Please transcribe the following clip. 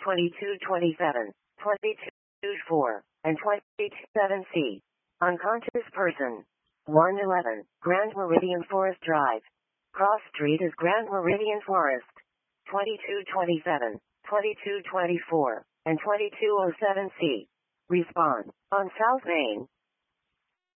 2227, 2224, and 227C. Unconscious person. 111, Grand Meridian Forest Drive. Cross Street is Grand Meridian Forest. 2227, 2224, and 2207C. Respond. On South Main,